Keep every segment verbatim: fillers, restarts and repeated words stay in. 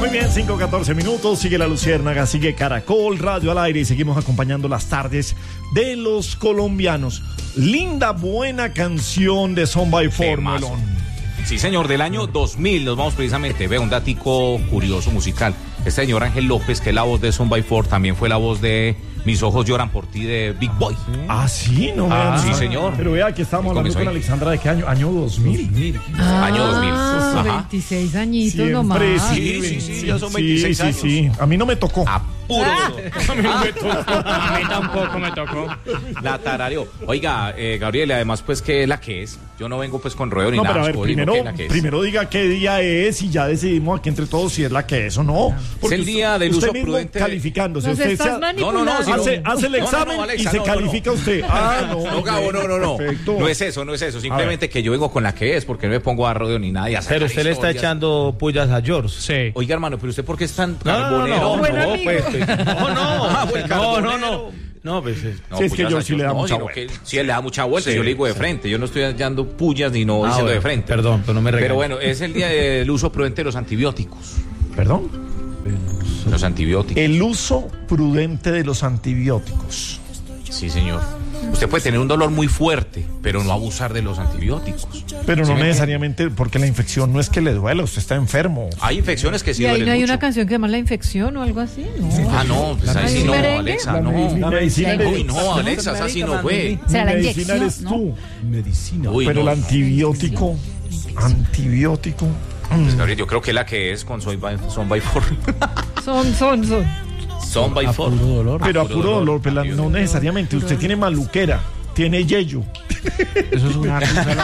bien, cinco catorce minutos, sigue La Luciérnaga, sigue Caracol Radio al aire y seguimos acompañando las tardes de los colombianos. Linda, buena canción de Son by Four, Melón. Sí, señor, del año dos mil nos vamos precisamente. Ve un datico curioso musical. Este señor Ángel López, que es la voz de Son by Four, también fue la voz de Mis ojos lloran por ti de Big Boy. Ah, sí, no me ah, sí, señor. Pero vea que estamos hablando con Alexandra de qué año, año dos mil. Ah, año dos mil. Ajá. veintiséis añitos Siempre, nomás. Sí, sí, sí, ya son veintiséis sí, años. Sí, sí, a mí no me tocó. A puro ah. A mí no me tocó. A mí tampoco me tocó. La tarareó. Oiga, eh, Gabriel, además, pues, ¿qué es la que es? Yo no vengo, pues, con ruedo ni no, nada. Pero a ver, primero, digo, ¿qué es? primero diga qué día es y ya decidimos aquí entre todos si es la que es o no. Es el día del usted uso mismo prudente. Calificándose. Nos usted estás se, manipulando. No, no, no. Si hace, no, hace el examen no, no, Alexa, y se no, no, califica no. usted. Ah, no. No, Gabo, no, no, no. Perfecto. No es eso, no es eso. Simplemente que yo vengo con la que es, porque no me pongo a rodeo ni nada. Pero usted le está echando pullas a George. Sí. Oiga, hermano, pero usted, ¿por qué es tan No, carbonero? no, no, Buen no, amigo. pues, pues, no, no, Ah, buen no, no, carbonero. no. No, pues es- No, Sí, es que pullas yo a sí le da no, mucha sino vuelta. que sí, él le da mucha vuelta. Sí, yo le digo de sí. frente. Yo no estoy dando pullas ni no Ah, diciendo bueno, de frente. perdón, pero no me regañe. Pero bueno, es el día del uso prudente de los antibióticos. ¿Perdón? Los antibióticos. El uso prudente de los antibióticos. Sí, señor. Usted puede tener un dolor muy fuerte, pero no abusar de los antibióticos. Pero ¿Sí no me necesariamente, porque la infección no es que le duela, usted está enfermo. Hay infecciones que sí Y ahí duelen no hay mucho. una canción que llama La Infección o algo así, ¿no? Ah, no, pues ahí sí no, merengue? Alexa, La no. medicina- medicina Uy, eres- no, Alexa, esa sí no fue. ¿Será la medicina inyección? eres ¿No? tú. medicina. Uy, Pero no, el no. antibiótico, antibiótico. Pues, Gabriel, yo creo que la que es con Son by, Son by Four. Son, son, son. Son by Four. puro dolor. Pero a puro dolor, pero la- no necesariamente. Usted tiene maluquera, tiene yeyo. Eso es una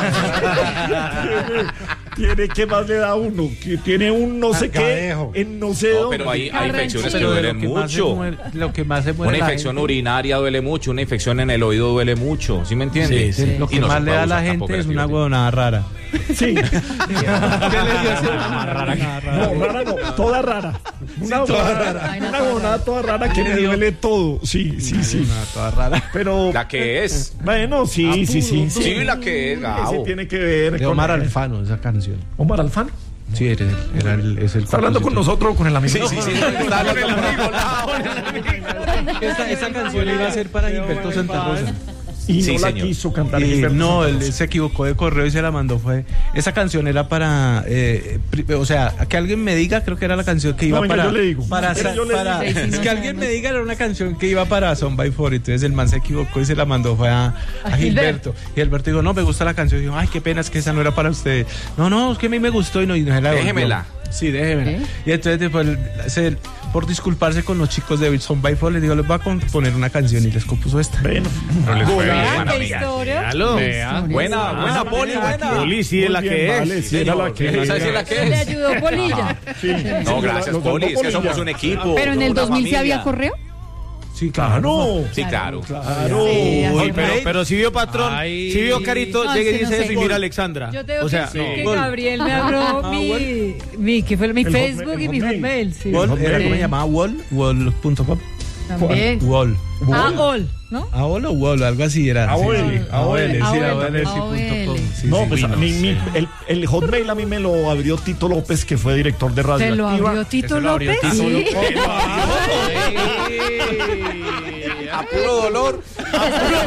Tiene, ¿qué más le da a uno? Que tiene un no sé qué, Arcadejo. en no sé No, dónde. pero hay, hay Carranchito. infecciones que Pero de duelen mucho. Lo que más se muere Una la infección gente- urinaria duele mucho, una infección en el oído duele mucho, ¿sí me entiende? Sí, sí. Lo Y que no más se le puede da a la abusar tampoco gente del es una antibiótico. huevonada rara. Sí. ¿Qué le dio ese- No, rara no, toda rara. Una toda rara. Ay, no, Una toda huevonada toda rara que me duele todo. Sí, sí, sí. Una toda rara. Pero, La que es. bueno, sí, sí, sí. Sí, la que es, Ese Gabo. tiene que ver De con Omar Alfano, esa canción. Omar Alfano. Sí, era, era el, es el ¿Está hablando con compositor. nosotros o con el amigo? Sí, sí, sí. Está hablando con Esa, esa canción iba a ser para Gilberto Santa Rosa. Y Sí, no la señor. quiso cantar. Y Gilberto no, Santa él Rosa. se equivocó de correo y se la mandó. Fue esa canción era para, eh, pri- o sea, que alguien me diga, creo que era la canción que iba No, venga, para, yo le digo. para, Venga, yo le para- digo. Sí, sí, es no que sé, alguien no me sé. diga era una canción que iba para Son by Four. Entonces el man se equivocó y se la mandó fue a, a A Gilberto. Y Gilberto dijo, no, me gusta la canción. Y dijo, ay, qué pena, es que esa no era para usted. No, no, es que a mí me gustó y no, y no se la devolvió. Déjemela. Sí, déjemela. ¿Eh? Y entonces después, se- por disculparse con los chicos de Son by Four, les digo, les voy a componer una canción y les compuso esta. Bueno, Ah, Bueno, qué amiga. historia. Vea. Buena, buena, Poli, buena. Poli, sí, es la muy que bien, es. vale, sí, era la que ¿Esa es. sí es la que Le es? ayudó Polilla. Sí. No, gracias, Los Poli. Es que Polilla. somos un equipo. Pero en el una dos mil sí familia. había correo. Sí, Claro. Sí, claro. Claro. Sí, así Uy, no. pero, pero si vio patrón, Ay. si vio Carito, No, llegue y sí, no dice sé. eso y mira a Alexandra. Yo tengo o sea, que decir que Wall. Gabriel me abrió Ah, mi, mi, ¿qué fue? Mi El Facebook hotmail, y mi el hotmail. Hotmail. Sí. Wall, ¿era Sí. cómo se llamaba? Wall, wall punto com. También. Wall. Ah, All, ¿no? A Wall o Wall, algo así era. A sí. O L, A O L, sí, A O L, A O L, sí, A O L. punto com. Sí, No, sí. pues Uy, a mí, sé. mi- el, el Hotmail a mí me lo abrió Tito López, que fue director de Radio ¿Se lo Activa. abrió Tito Ese lo abrió López? Tito Sí. A puro dolor.